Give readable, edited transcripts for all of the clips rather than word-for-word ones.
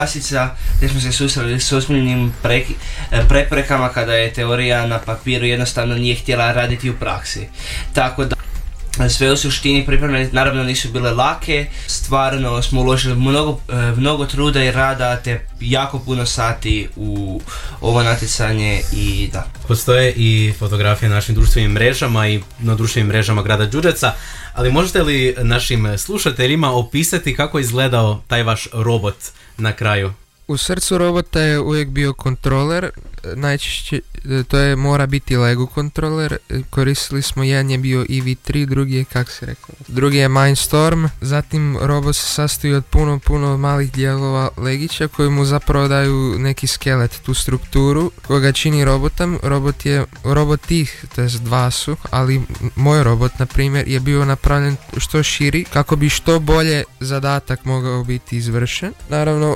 klasica gdje smo se susreli s ozbiljnim preprekama kada je teorija na papiru jednostavno nije htjela raditi u praksi. Tako da sve u suštini pripreme naravno nisu bile lake, stvarno smo uložili mnogo truda i rada te jako puno sati u ovo natjecanje i da. Postoje i fotografije na našim društvenim mrežama i na društvenim mrežama grada Đurđevca, ali možete li našim slušateljima opisati kako je izgledao taj vaš robot na kraju? U srcu robota je uvijek bio kontroler, najčešće mora biti Lego kontroler, koristili smo, jedan je bio EV3, drugi je Mindstorm, zatim robot se sastoji od puno malih dijelova legića koji mu zapravo daju neki skelet, tu strukturu koja ga čini robotom. Robotih, to jest dva su, ali moj robot na primjer je bio napravljen što širi kako bi što bolje zadatak mogao biti izvršen. Naravno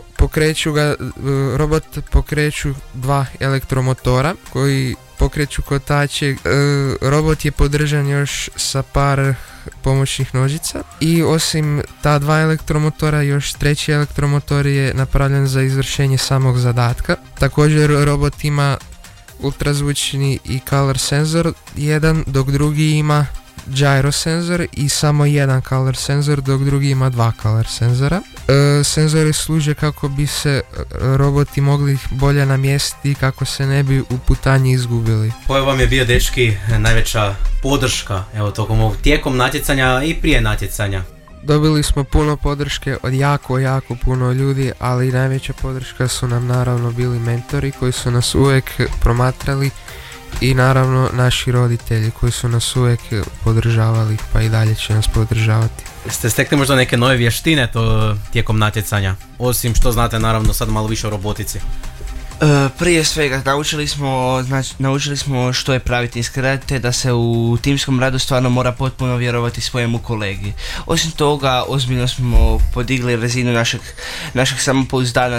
robot pokreću dva elektromotora koji pokreću kotače. Robot je podržan još sa par pomoćnih nožica i osim ta dva elektromotora još treći elektromotor je napravljen za izvršenje samog zadatka. Također robot ima ultrazvučni i color senzor jedan, dok drugi ima gyro senzor i samo jedan color senzor, dok drugi ima dva color senzora. Senzori služe kako bi se roboti mogli bolje namjestiti kako se ne bi u putanji izgubili. Koja vam je bio, dečki, najveća podrška tijekom natjecanja i prije natjecanja? Dobili smo puno podrške od jako puno ljudi, ali najveća podrška su nam naravno bili mentori koji su nas uvijek promatrali i naravno naši roditelji koji su nas uvijek podržavali, pa i dalje će nas podržavati. Ste stekli možda neke nove vještine tijekom natjecanja? Osim što znate naravno sad malo više o robotici. Prije svega naučili smo što je pravi timski rad, te da se u timskom radu stvarno mora potpuno vjerovati svojemu kolegi. Osim toga, ozbiljno smo podigli razinu našeg samopouzdanja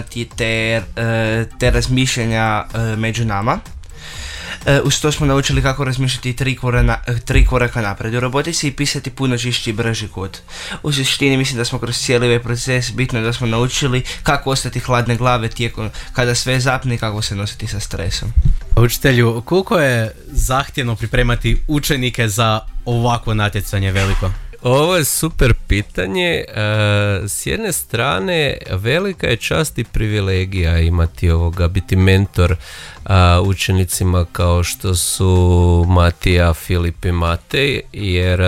te razmišljanja među nama. Uz to smo naučili kako razmišljati tri koraka naprijed u robotici i pisati puno čišći i brži kod. U suštini mislim da smo kroz cijeli ovaj proces bitno da smo naučili kako ostati hladne glave tijekom kada sve zapne i kako se nositi sa stresom. Učitelju, koliko je zahtjevno pripremati učenike za ovakvo natjecanje veliko? Ovo je super pitanje. S jedne strane, velika je čast i privilegija imati biti mentor učenicima kao što su Matija, Filip i Matej, jer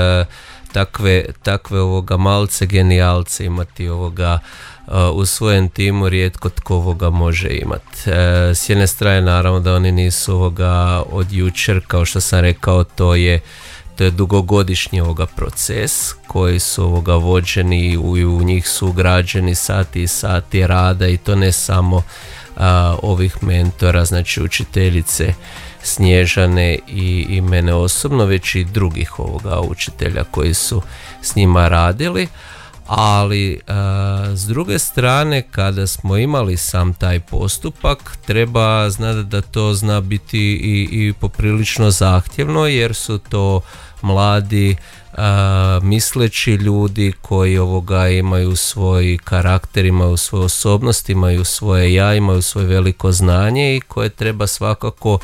takve malce genijalce imati u svojem timu rijetko tko može imati. S jedne strane, naravno da oni nisu od jučer, kao što sam rekao, to je dugogodišnji proces koji su vođeni i u njih su ugrađeni sati i sati rada, i to ne samo ovih mentora, znači učiteljice Snježane i mene osobno, već i drugih učitelja koji su s njima radili. Ali s druge strane, kada smo imali sam taj postupak, treba znati da to zna biti i poprilično zahtjevno, jer su to mladi misleći ljudi koji imaju svoj karakter, imaju svoje osobnosti, imaju svoje ja, imaju svoje veliko znanje i koje treba svakako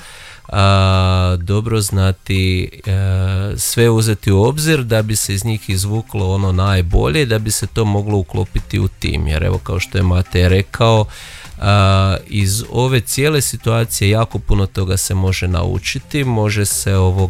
dobro znati sve uzeti u obzir da bi se iz njih izvuklo ono najbolje i da bi se to moglo uklopiti u tim. Jer evo, kao što je Matej rekao, iz ove cijele situacije jako puno toga se može naučiti, može se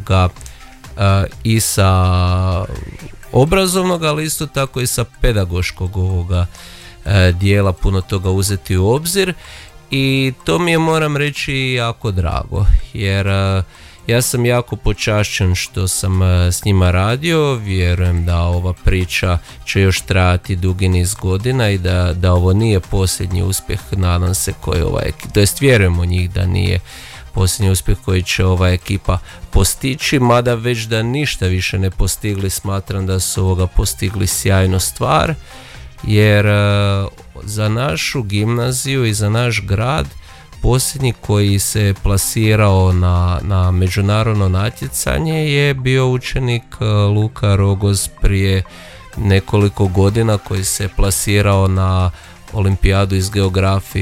i sa obrazovnog, ali isto tako i sa pedagoškog dijela puno toga uzeti u obzir. I to mi je, moram reći, jako drago, jer ja sam jako počašćen što sam s njima radio. Vjerujem da ova priča će još trajati dugi niz godina i da ovo nije posljednji uspjeh, nadam se, vjerujem u njih da nije posljednji uspjeh koji će ova ekipa postići, mada već da ništa više ne postigli, smatram da su postigli sjajnu stvar, jer za našu gimnaziju i za naš grad posljednji koji se plasirao na međunarodno natjecanje je bio učenik Luka Rogoz prije nekoliko godina, koji se plasirao na olimpijadu iz geografije